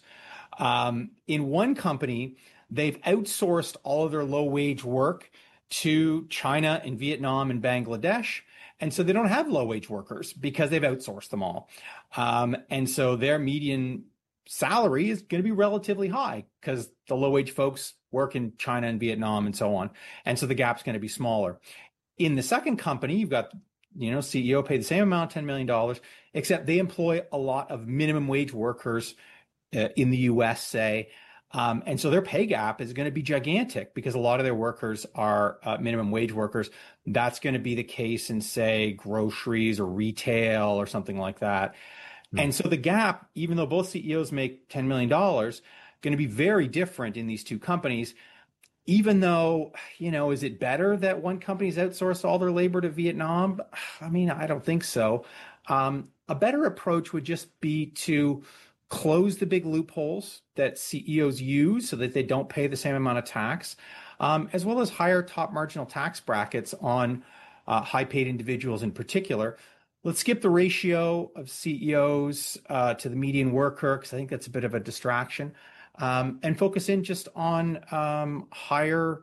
In one company, they've outsourced all of their low-wage work to China and Vietnam and Bangladesh. And so they don't have low-wage workers because they've outsourced them all. And so their median salary is going to be relatively high because the low-wage folks work in China and Vietnam and so on. And so the gap's going to be smaller. In the second company, you've got, CEO paid the same amount, $10 million, except they employ a lot of minimum wage workers in the US, say. And so their pay gap is going to be gigantic because a lot of their workers are minimum wage workers. That's going to be the case in, say, groceries or retail or something like that. And so the gap, even though both CEOs make $10 million, going to be very different in these two companies, even though, is it better that one company's outsourced all their labor to Vietnam? I mean, I don't think so. A better approach would just be to close the big loopholes that CEOs use so that they don't pay the same amount of tax, as well as higher top marginal tax brackets on high paid individuals in particular. Let's skip the ratio of CEOs to the median worker, because I think that's a bit of a distraction, and focus in just on higher,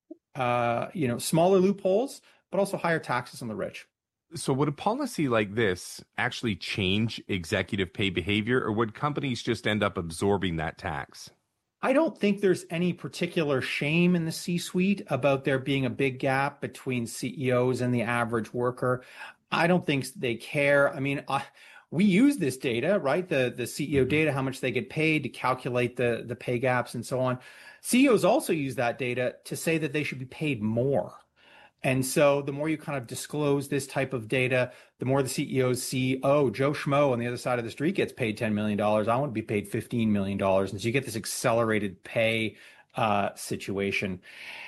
smaller loopholes, but also higher taxes on the rich. So would a policy like this actually change executive pay behavior, or would companies just end up absorbing that tax? I don't think there's any particular shame in the C-suite about there being a big gap between CEOs and the average worker. I don't think they care. I mean, we use this data, right? The CEO data, how much they get paid, to calculate the pay gaps and so on. CEOs also use that data to say that they should be paid more. And so the more you kind of disclose this type of data, the more the CEOs see, oh, Joe Schmo on the other side of the street gets paid $10 million. I want to be paid $15 million. And so you get this accelerated pay situation.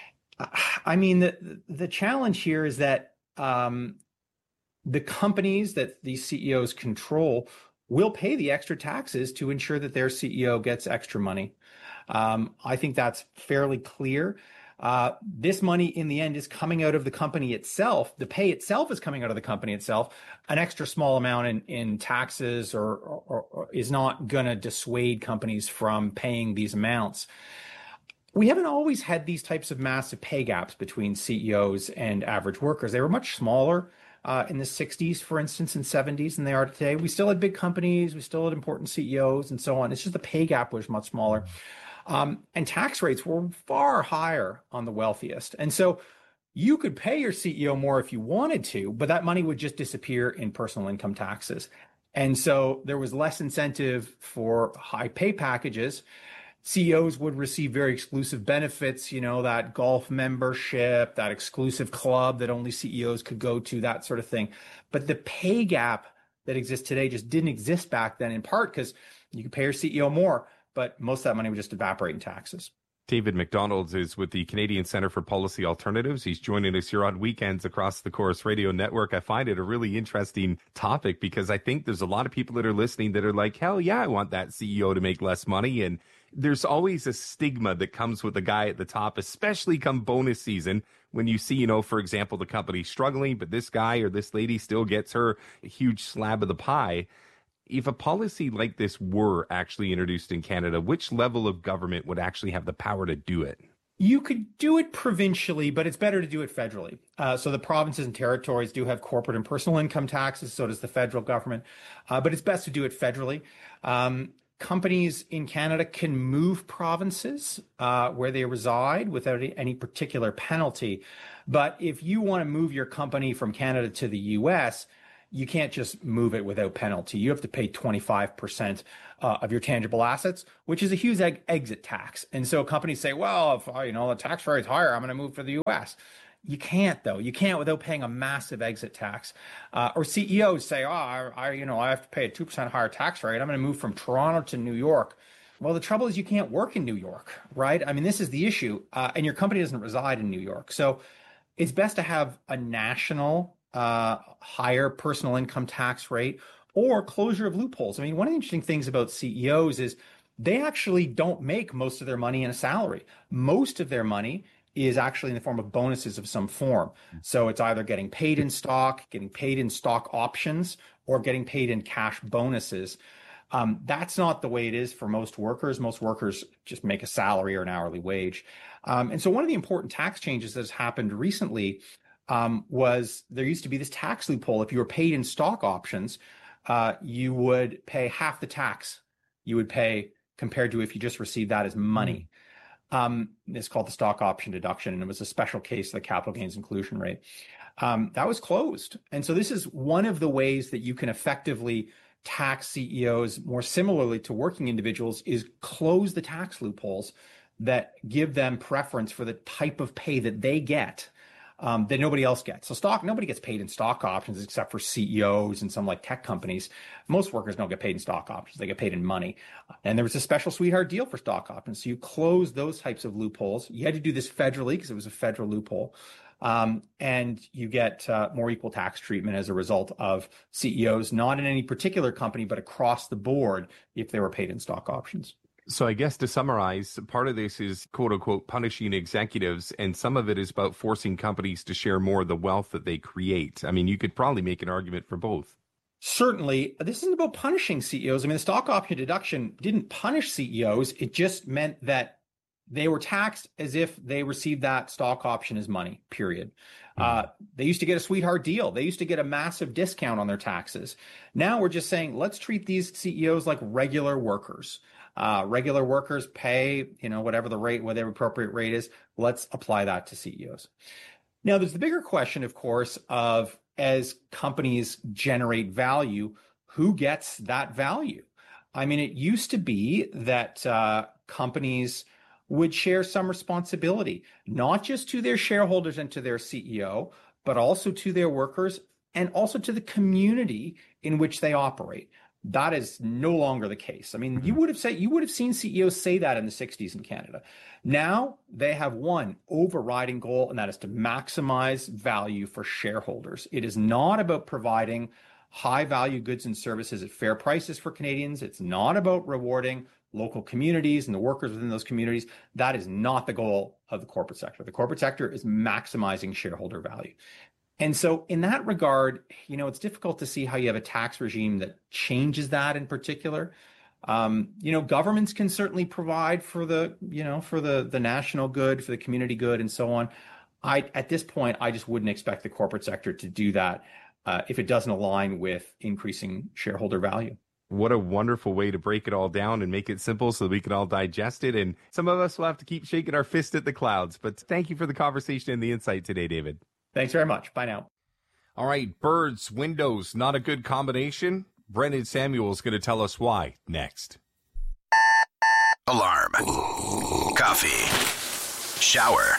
I mean, the challenge here is that the companies that these CEOs control will pay the extra taxes to ensure that their CEO gets extra money. I think that's fairly clear. This money in the end is coming out of the company itself. The pay itself is coming out of the company itself. An extra small amount in taxes or is not going to dissuade companies from paying these amounts. We haven't always had these types of massive pay gaps between CEOs and average workers. They were much smaller in the 60s, for instance, and 70s than they are today. We still had big companies. We still had important CEOs and so on. It's just the pay gap was much smaller. And tax rates were far higher on the wealthiest. And so you could pay your CEO more if you wanted to, but that money would just disappear in personal income taxes. And so there was less incentive for high pay packages. CEOs would receive very exclusive benefits, that golf membership, that exclusive club that only CEOs could go to, that sort of thing. But the pay gap that exists today just didn't exist back then, in part because you could pay your CEO more, but most of that money would just evaporate in taxes. David McDonald is with the Canadian Centre for Policy Alternatives. He's joining us here on weekends across the Corus Radio Network. I find it a really interesting topic because I think there's a lot of people that are listening that are like, hell yeah, I want that CEO to make less money. And there's always a stigma that comes with the guy at the top, especially come bonus season, when you see, for example, the company struggling, but this guy or this lady still gets her a huge slab of the pie. If a policy like this were actually introduced in Canada, which level of government would actually have the power to do it? You could do it provincially, but it's better to do it federally. So the provinces and territories do have corporate and personal income taxes. So does the federal government. But it's best to do it federally. Companies in Canada can move provinces where they reside without any particular penalty. But if you want to move your company from Canada to the U.S., you can't just move it without penalty. You have to pay 25% of your tangible assets, which is a huge exit tax. And so companies say, well, if the tax rate's higher, I'm going to move for the U.S. You can't, though. You can't without paying a massive exit tax. Or CEOs say, I have to pay a 2% higher tax rate. I'm going to move from Toronto to New York. Well, the trouble is you can't work in New York, right? I mean, this is the issue. And your company doesn't reside in New York. So it's best to have a national higher personal income tax rate or closure of loopholes. I mean, one of the interesting things about CEOs is they actually don't make most of their money in a salary. Most of their money is actually in the form of bonuses of some form. So it's either getting paid in stock, getting paid in stock options, or getting paid in cash bonuses. That's not the way it is for most workers. Most workers just make a salary or an hourly wage. And so one of the important tax changes that has happened recently was there used to be this tax loophole. If you were paid in stock options, you would pay half the tax you would pay compared to if you just received that as money. It's called the stock option deduction, and it was a special case of the capital gains inclusion rate. That was closed. And so this is one of the ways that you can effectively tax CEOs more similarly to working individuals is close the tax loopholes that give them preference for the type of pay that they get that nobody else gets. So nobody gets paid in stock options except for CEOs and some like tech companies. Most workers don't get paid in stock options. They get paid in money. And there was a special sweetheart deal for stock options. So you close those types of loopholes. You had to do this federally because it was a federal loophole. And you get more equal tax treatment as a result of CEOs, not in any particular company, but across the board if they were paid in stock options. So I guess to summarize, part of this is, quote unquote, punishing executives, and some of it is about forcing companies to share more of the wealth that they create. I mean, you could probably make an argument for both. Certainly. This isn't about punishing CEOs. I mean, the stock option deduction didn't punish CEOs. It just meant that they were taxed as if they received that stock option as money, period. They used to get a sweetheart deal. They used to get a massive discount on their taxes. Now we're just saying, let's treat these CEOs like regular workers. Regular workers pay, whatever the appropriate rate is. Let's apply that to CEOs. Now, there's the bigger question, of course, of as companies generate value, who gets that value? I mean, it used to be that companies would share some responsibility, not just to their shareholders and to their CEO, but also to their workers and also to the community in which they operate. That is no longer the case. I mean, you would have seen CEOs say that in the 60s in Canada. Now they have one overriding goal, and that is to maximize value for shareholders. It is not about providing high value goods and services at fair prices for Canadians. It's not about rewarding local communities and the workers within those communities. That is not the goal of the corporate sector. The corporate sector is maximizing shareholder value. And so in that regard, it's difficult to see how you have a tax regime that changes that in particular. Governments can certainly provide for the national good, for the community good, and so on. At this point, I just wouldn't expect the corporate sector to do that if it doesn't align with increasing shareholder value. What a wonderful way to break it all down and make it simple so that we can all digest it. And some of us will have to keep shaking our fist at the clouds. But thank you for the conversation and the insight today, David. Thanks very much. Bye now. All right, birds, windows, not a good combination. Brendan Samuel is going to tell us why next. Alarm. Coffee. Shower.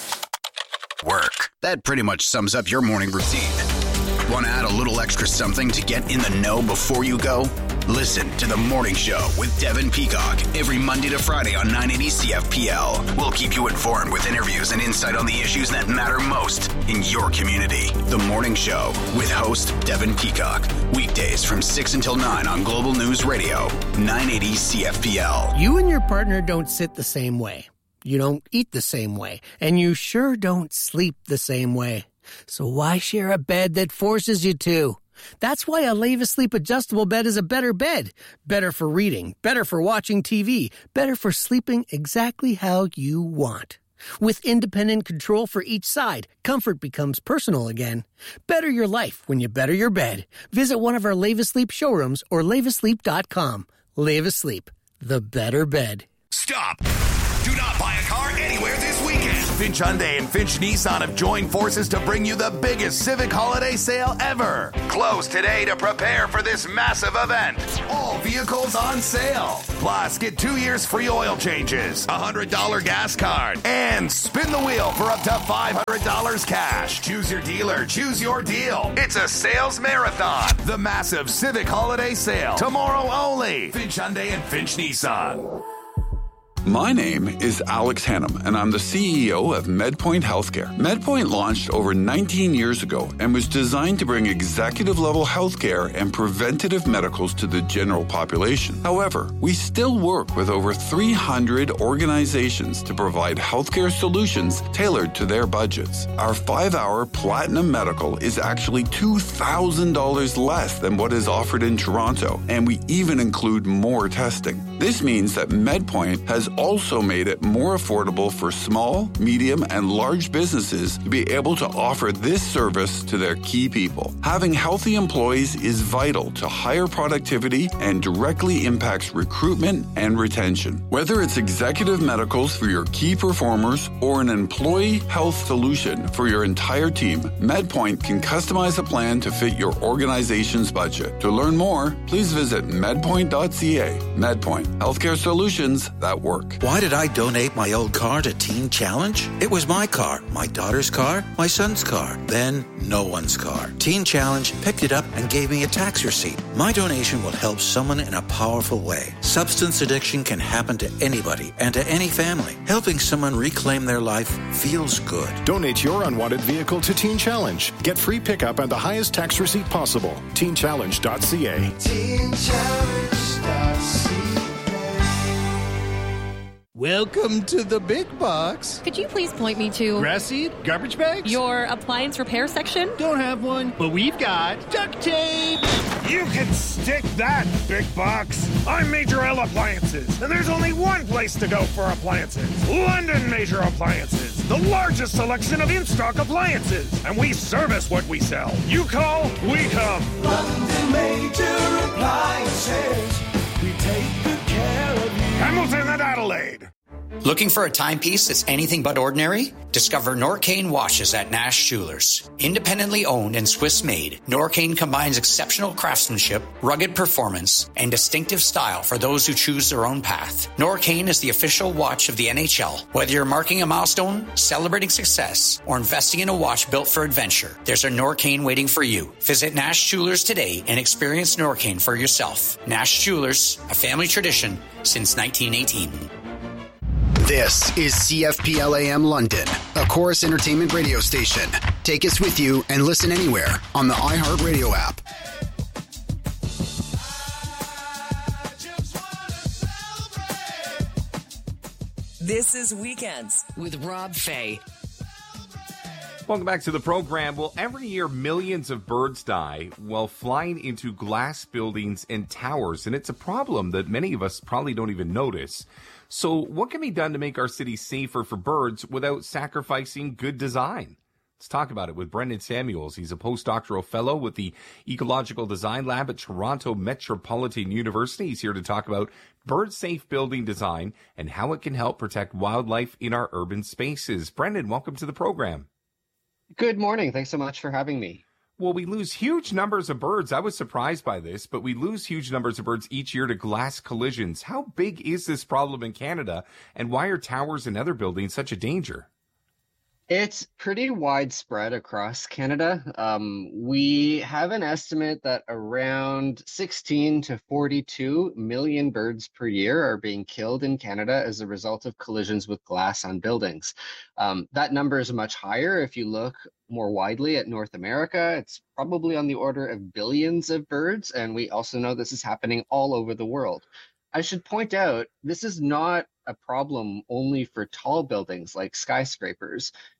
Work. That pretty much sums up your morning routine. Want to add a little extra something to get in the know before you go? Listen to The Morning Show with Devin Peacock every Monday to Friday on 980 CFPL. We'll keep you informed with interviews and insight on the issues that matter most in your community. The Morning Show with host Devin Peacock. Weekdays from 6 until 9 on Global News Radio, 980 CFPL. You and your partner don't sit the same way. You don't eat the same way. And you sure don't sleep the same way. So why share a bed that forces you to? That's why a Leva Sleep adjustable bed is a better bed. Better for reading, better for watching TV, better for sleeping exactly how you want. With independent control for each side, comfort becomes personal again. Better your life when you better your bed. Visit one of our Levis Sleep showrooms or levisleep.com. Levis Sleep, the better bed. Stop! Do not buy a car anywhere this weekend. Finch Hyundai and Finch Nissan have joined forces to bring you the biggest Civic holiday sale ever. Close today to prepare for this massive event. All vehicles on sale. Plus, get 2 years free oil changes, a $100 gas card, and spin the wheel for up to $500 cash. Choose your dealer, choose your deal. It's a sales marathon. The massive Civic holiday sale. Tomorrow only. Finch Hyundai and Finch Nissan. My name is Alex Hannum, and I'm the CEO of MedPoint Healthcare. MedPoint launched over 19 years ago and was designed to bring executive-level healthcare and preventative medicals to the general population. However, we still work with over 300 organizations to provide healthcare solutions tailored to their budgets. Our 5-hour Platinum Medical is actually $2,000 less than what is offered in Toronto, and we even include more testing. This means that MedPoint has also made it more affordable for small, medium, and large businesses to be able to offer this service to their key people. Having healthy employees is vital to higher productivity and directly impacts recruitment and retention. Whether it's executive medicals for your key performers or an employee health solution for your entire team, MedPoint can customize a plan to fit your organization's budget. To learn more, please visit medpoint.ca. MedPoint, healthcare solutions that work. Why did I donate my old car to Teen Challenge? It was my car, my daughter's car, my son's car, then no one's car. Teen Challenge picked it up and gave me a tax receipt. My donation will help someone in a powerful way. Substance addiction can happen to anybody and to any family. Helping someone reclaim their life feels good. Donate your unwanted vehicle to Teen Challenge. Get free pickup and the highest tax receipt possible. TeenChallenge.ca. TeenChallenge.ca. Welcome to the big box. Could you please point me to... Grass seed? Garbage bags? Your appliance repair section? Don't have one, but we've got duct tape. You can stick that, big box. I'm Major L Appliances, and there's only one place to go for appliances. London Major Appliances, the largest selection of in-stock appliances. And we service what we sell. You call, we come. London Major Appliances. We take good care of you. Hamilton and Adelaide. Looking for a timepiece that's anything but ordinary? Discover Norcane watches at Nash Jewelers. Independently owned and Swiss-made, Norcane combines exceptional craftsmanship, rugged performance, and distinctive style for those who choose their own path. Norcane is the official watch of the NHL. Whether you're marking a milestone, celebrating success, or investing in a watch built for adventure, there's a Norcane waiting for you. Visit Nash Jewelers today and experience Norcane for yourself. Nash Jewelers, a family tradition since 1918. This is CFPLAM London, a Chorus Entertainment radio station. Take us with you and listen anywhere on the iHeartRadio app. This is Weekends with Rob Fay. Welcome back to the program. Well, every year millions of birds die while flying into glass buildings and towers, and it's a problem that many of us probably don't even notice. So what can be done to make our city safer for birds without sacrificing good design? Let's talk about it with Brendan Samuels. He's a postdoctoral fellow with the Ecological Design Lab at Toronto Metropolitan University. He's here to talk about bird-safe building design and how it can help protect wildlife in our urban spaces. Brendan, welcome to the program. Good morning. Thanks so much for having me. Well, we lose huge numbers of birds. I was surprised by this, but we lose huge numbers of birds each year to glass collisions. How big is this problem in Canada, and why are towers and other buildings such a danger? It's pretty widespread across Canada. We have an estimate that around 16 to 42 million birds per year are being killed in Canada as a result of collisions with glass on buildings. That number is much higher if you look more widely at North America. It's probably on the order of billions of birds, and we also know this is happening all over the world. I should point out, this is not a problem only for tall buildings like skyscrapers.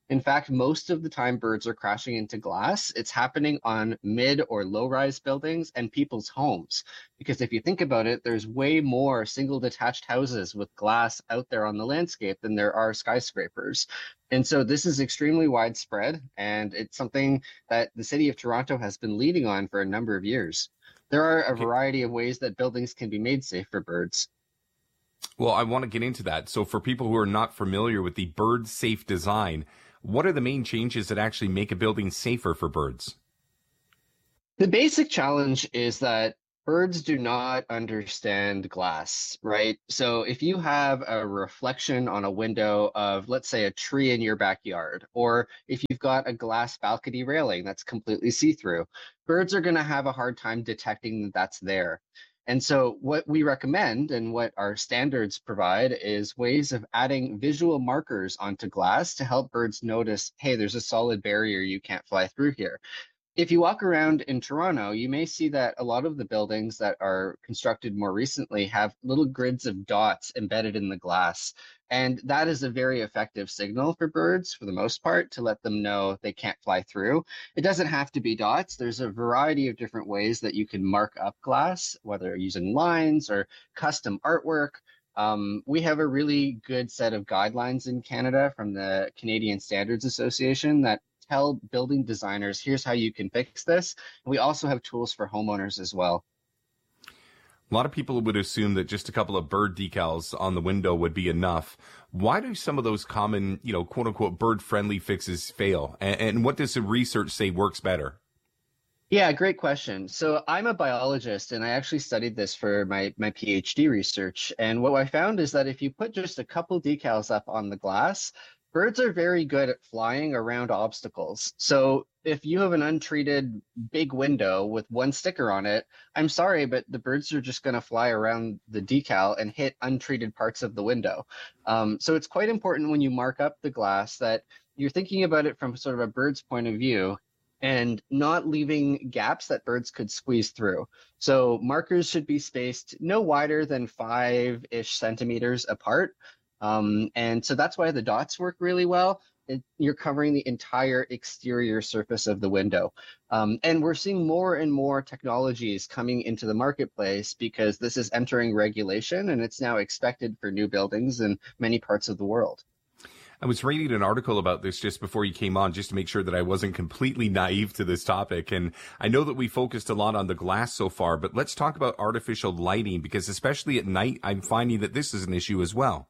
In fact, most of the time birds are crashing into glass. It's happening on mid or low-rise buildings and people's homes. Because if you think about it, there's way more single detached houses with glass out there on the landscape than there are skyscrapers. And so this is extremely widespread, and it's something that the city of Toronto has been leading on for a number of years. There are a variety of ways that buildings can be made safe for birds. Well, I want to get into that. So for people who are not familiar with the bird safe design, what are the main changes that actually make a building safer for birds? The basic challenge is that birds do not understand glass, right? So if you have a reflection on a window of, let's say, a tree in your backyard, or if you've got a glass balcony railing that's completely see-through, birds are going to have a hard time detecting that that's there. And so what we recommend and what our standards provide is ways of adding visual markers onto glass to help birds notice, hey, there's a solid barrier you can't fly through here. If you walk around in Toronto, you may see that a lot of the buildings that are constructed more recently have little grids of dots embedded in the glass. And that is a very effective signal for birds, for the most part, to let them know they can't fly through. It doesn't have to be dots. There's a variety of different ways that you can mark up glass, whether using lines or custom artwork. We have a really good set of guidelines in Canada from the Canadian Standards Association that tell building designers, here's how you can fix this. We also have tools for homeowners as well. A lot of people would assume that just a couple of bird decals on the window would be enough. Why do some of those common, quote unquote, bird friendly fixes fail? And what does the research say works better? Yeah, great question. So I'm a biologist, and I actually studied this for my PhD research. And what I found is that if you put just a couple decals up on the glass, birds are very good at flying around obstacles. So if you have an untreated big window with one sticker on it, I'm sorry, but the birds are just going to fly around the decal and hit untreated parts of the window. So it's quite important when you mark up the glass that you're thinking about it from sort of a bird's point of view and not leaving gaps that birds could squeeze through. So markers should be spaced no wider than 5-ish centimeters apart. And so that's why the dots work really well. You're covering the entire exterior surface of the window. And we're seeing more and more technologies coming into the marketplace because this is entering regulation and it's now expected for new buildings in many parts of the world. I was reading an article about this just before you came on, just to make sure that I wasn't completely naive to this topic. And I know that we focused a lot on the glass so far, but let's talk about artificial lighting, because especially at night, I'm finding that this is an issue as well.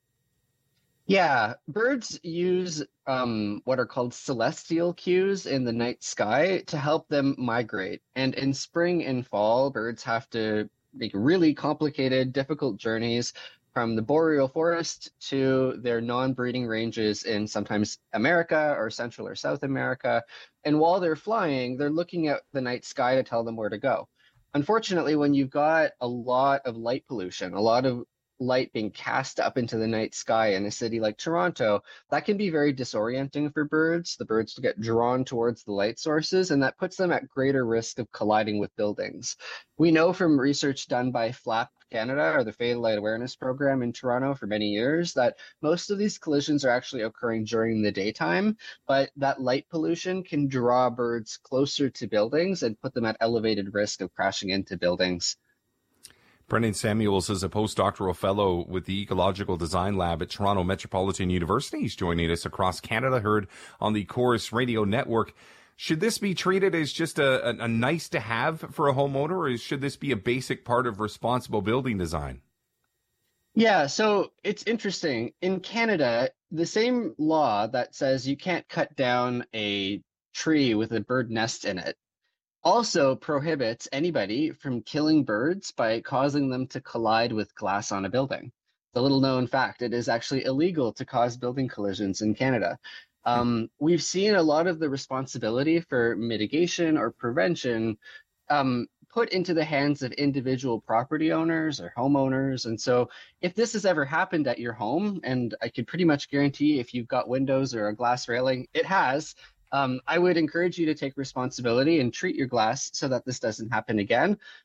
Yeah, birds use what are called celestial cues in the night sky to help them migrate. And in spring and fall, birds have to make really complicated, difficult journeys from the boreal forest to their non-breeding ranges in sometimes America or Central or South America. And while they're flying, they're looking at the night sky to tell them where to go. Unfortunately, when you've got a lot of light pollution, a lot of light being cast up into the night sky in a city like Toronto, that can be very disorienting for birds. The birds get drawn towards the light sources, and that puts them at greater risk of colliding with buildings. We know from research done by FLAP Canada, or the Fatal Light Awareness Program in Toronto for many years, that most of these collisions are actually occurring during the daytime, but that light pollution can draw birds closer to buildings and put them at elevated risk of crashing into buildings. Brendan Samuels is a postdoctoral fellow with the Ecological Design Lab at Toronto Metropolitan University. He's joining us across Canada, heard on the Chorus Radio Network. Should this be treated as just a nice to have for a homeowner, or should this be a basic part of responsible building design? Yeah, so it's interesting. In Canada, the same law that says you can't cut down a tree with a bird nest in it also prohibits anybody from killing birds by causing them to collide with glass on a building. It's a little known fact. It is actually illegal to cause building collisions in Canada. We've seen a lot of the responsibility for mitigation or prevention put into the hands of individual property owners or homeowners. And so if this has ever happened at your home, and I could pretty much guarantee if you've got windows or a glass railing, it has, I would encourage you to take responsibility and treat your glass so that this doesn't happen again.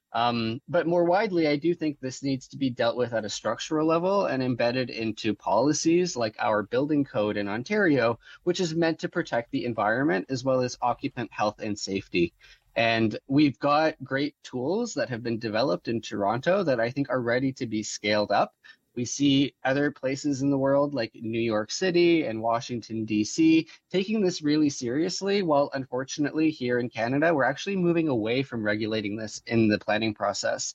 But more widely, I do think this needs to be dealt with at a structural level and embedded into policies like our building code in Ontario, which is meant to protect the environment as well as occupant health and safety. And we've got great tools that have been developed in Toronto that I think are ready to be scaled up. We see other places in the world like New York City and Washington, D.C. taking this really seriously, while unfortunately here in Canada, we're actually moving away from regulating this in the planning process.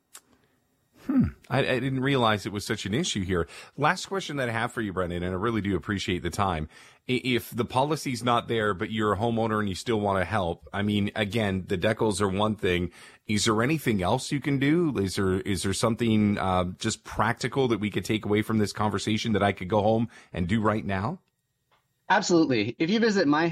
I didn't realize it was such an issue here. Last question that I have for you, Brendan, and I really do appreciate the time. If the policy's not there, but you're a homeowner and you still want to help, I mean, again, the decals are one thing. Is there anything else you can do? Is there something just practical that we could take away from this conversation that I could go home and do right now? Absolutely. If you visit my